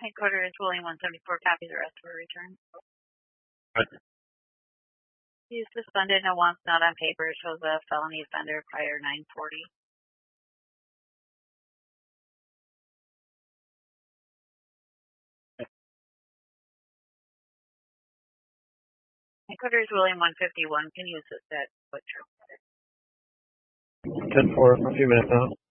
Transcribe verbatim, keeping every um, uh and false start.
Headquarters is ruling one seventy-four, copy the rest for return. Good. He's suspended and wants not on paper, shows a felony offender prior nine forty. Headquarters ruling one fifty-one, can you assist that butcher? Ten four for a few minutes now.